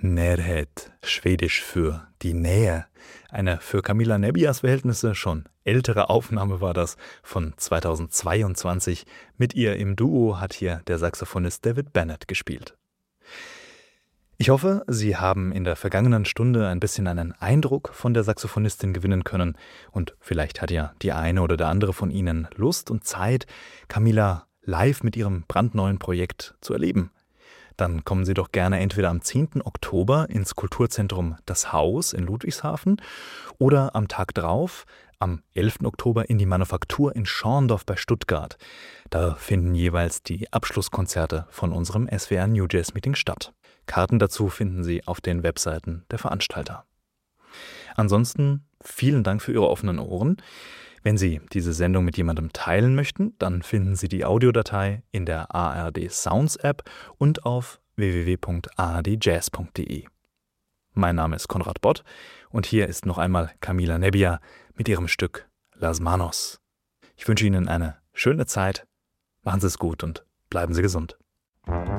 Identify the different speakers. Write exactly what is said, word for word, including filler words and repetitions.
Speaker 1: Närhet, schwedisch für die Nähe. Eine für Camilla Nebbias Verhältnisse schon ältere Aufnahme war das von zweitausendzweiundzwanzig. Mit ihr im Duo hat hier der Saxophonist David Bennett gespielt. Ich hoffe, Sie haben in der vergangenen Stunde ein bisschen einen Eindruck von der Saxophonistin gewinnen können und vielleicht hat ja die eine oder der andere von Ihnen Lust und Zeit, Camilla live mit ihrem brandneuen Projekt zu erleben. Dann kommen Sie doch gerne entweder am zehnten Oktober ins Kulturzentrum Das Haus in Ludwigshafen oder am Tag drauf, am elften Oktober, in die Manufaktur in Schorndorf bei Stuttgart. Da finden jeweils die Abschlusskonzerte von unserem S W R New Jazz Meeting statt. Karten dazu finden Sie auf den Webseiten der Veranstalter. Ansonsten vielen Dank für Ihre offenen Ohren. Wenn Sie diese Sendung mit jemandem teilen möchten, dann finden Sie die Audiodatei in der A R D Sounds App und auf w w w punkt a r d jazz punkt d e. Mein Name ist Konrad Bott und hier ist noch einmal Camilla Nebbia mit ihrem Stück Las Manos. Ich wünsche Ihnen eine schöne Zeit, machen Sie es gut und bleiben Sie gesund.